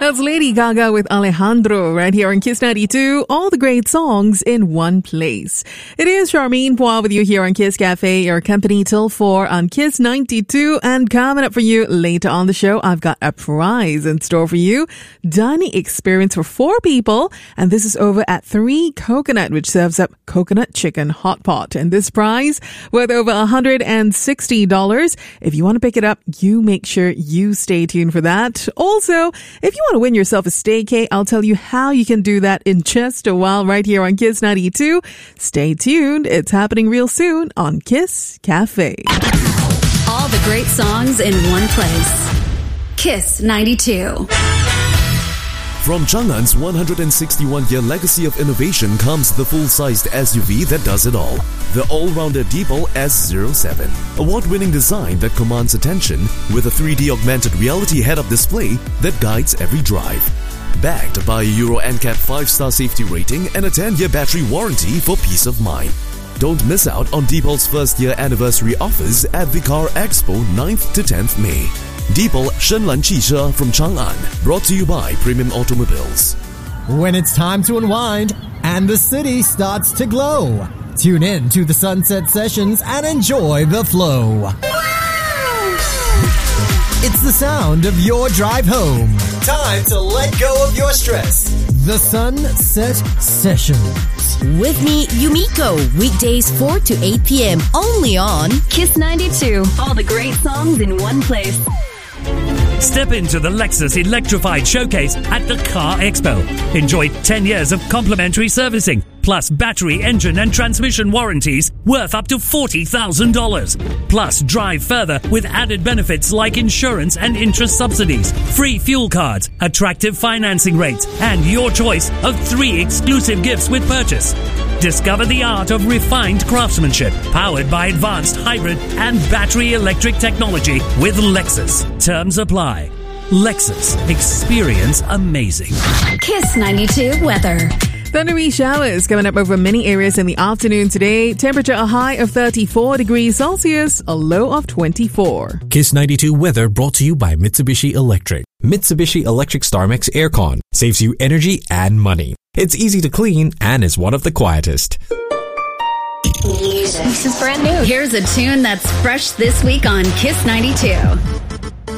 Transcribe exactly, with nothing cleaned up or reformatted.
That's Lady Gaga with Alejandro right here on Kiss ninety-two. All the great songs in one place. It is Charmaine Poir with you here on Kiss Cafe, your company till four on Kiss ninety-two. And coming up for you later on the show, I've got a prize in store for you. Dining experience for four people. And this is over at Three Coconut, which serves up coconut chicken hot pot. And this prize worth over one hundred sixty dollars. If you want to pick it up, you make sure you stay tuned for that. Also, if you want to win yourself a staycay, I'll tell you how you can do that in just a while right here on Kiss ninety-two. Stay tuned. It's happening real soon on Kiss Cafe. All the great songs in one place. Kiss ninety-two. From Chang'an's one hundred sixty-one year legacy of innovation comes the full-sized S U V that does it all. The all-rounder Deepal S zero seven. Award-winning design that commands attention with a three D augmented reality head-up display that guides every drive. Backed by a Euro N C A P five star safety rating and a ten year battery warranty for peace of mind. Don't miss out on Deepal's first year anniversary offers at the Car Expo ninth to tenth May. Deepal Shenlan汽车 from Chang'an, brought to you by Premium Automobiles. When it's time to unwind and the city starts to glow, tune in to the Sunset Sessions and enjoy the flow. Wow! It's the sound of your drive home. Time to let go of your stress. The Sunset Sessions. With me, Yumiko, weekdays four to eight p.m. only on Kiss ninety-two. All the great songs in one place. Step into the Lexus Electrified Showcase at the Car Expo. Enjoy ten years of complimentary servicing, plus battery, engine and transmission warranties worth up to forty thousand dollars. Plus, drive further with added benefits like insurance and interest subsidies, free fuel cards, attractive financing rates, and your choice of three exclusive gifts with purchase. Discover the art of refined craftsmanship, powered by advanced hybrid and battery electric technology with Lexus. Terms apply. Lexus. Experience amazing. Kiss ninety-two weather. Thundery showers coming up over many areas in the afternoon today. Temperature a high of thirty-four degrees Celsius, a low of twenty-four. Kiss ninety-two weather brought to you by Mitsubishi Electric. Mitsubishi Electric StarMax Aircon saves you energy and money. It's easy to clean and is one of the quietest. Music. This is brand new. Here's a tune that's fresh this week on Kiss ninety-two.